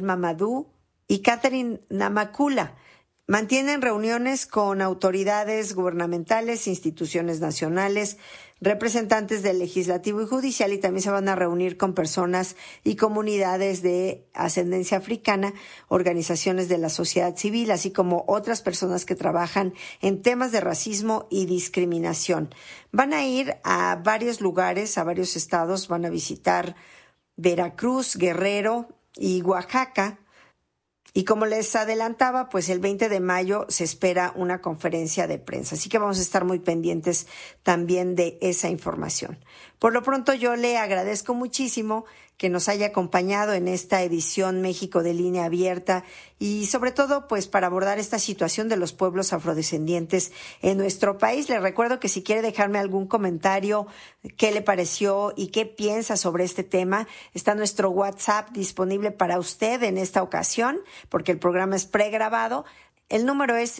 Mamadou y Catherine Namakula. Mantienen reuniones con autoridades gubernamentales, instituciones nacionales, representantes del legislativo y judicial, y también se van a reunir con personas y comunidades de ascendencia africana, organizaciones de la sociedad civil, así como otras personas que trabajan en temas de racismo y discriminación. Van a ir a varios lugares, a varios estados, van a visitar Veracruz, Guerrero y Oaxaca. Y como les adelantaba, pues el 20 de mayo se espera una conferencia de prensa. Así que vamos a estar muy pendientes también de esa información. Por lo pronto yo le agradezco muchísimo que nos haya acompañado en esta edición México de Línea Abierta y sobre todo pues para abordar esta situación de los pueblos afrodescendientes en nuestro país. Les recuerdo que si quiere dejarme algún comentario, qué le pareció y qué piensa sobre este tema, está nuestro WhatsApp disponible para usted en esta ocasión, porque el programa es pregrabado. El número es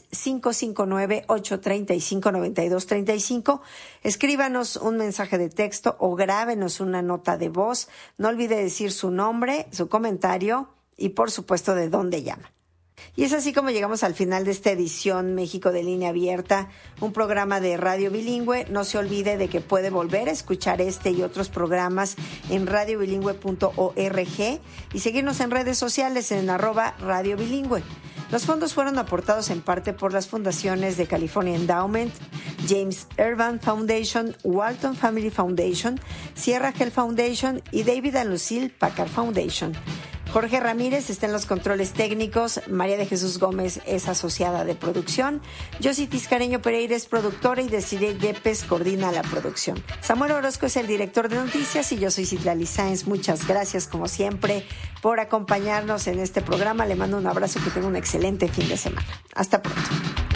559-835-9235. Escríbanos un mensaje de texto o grábenos una nota de voz. No olvide decir su nombre, su comentario y, por supuesto, de dónde llama. Y es así como llegamos al final de esta edición México de Línea Abierta, un programa de radio bilingüe. No se olvide de que puede volver a escuchar este y otros programas en radiobilingüe.org y seguirnos en redes sociales en @radiobilingüe. Los fondos fueron aportados en parte por las fundaciones de California Endowment, James Urban Foundation, Walton Family Foundation, Sierra Health Foundation y David and Lucille Packard Foundation. Jorge Ramírez está en los controles técnicos, María de Jesús Gómez es asociada de producción, Yossi Tiscareño Pereira es productora y Desiree Yepes coordina la producción. Samuel Orozco es el director de noticias y yo soy Citlali Sáenz. Muchas gracias como siempre por acompañarnos en este programa. Le mando un abrazo, que tenga un excelente fin de semana. Hasta pronto.